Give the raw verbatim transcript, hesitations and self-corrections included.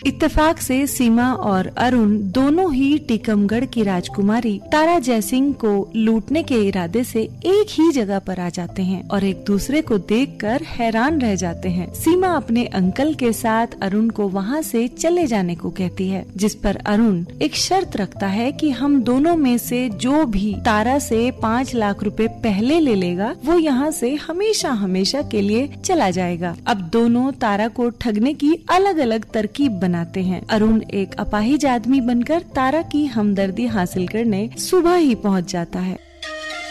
इत्तेफाक से सीमा और अरुण दोनों ही टीकमगढ़ की राजकुमारी तारा जयसिंह को लूटने के इरादे से एक ही जगह पर आ जाते हैं और एक दूसरे को देखकर हैरान रह जाते हैं। सीमा अपने अंकल के साथ अरुण को वहाँ से चले जाने को कहती है, जिस पर अरुण एक शर्त रखता है कि हम दोनों में से जो भी तारा से पाँच लाख रुपए पहले ले लेगा वो यहाँ से हमेशा हमेशा के लिए चला जाएगा। अब दोनों तारा को ठगने की अलग अलग तरकीब बनाते हैं। अरुण एक अपाहिज आदमी बनकर तारा की हमदर्दी हासिल करने सुबह ही पहुँच जाता है।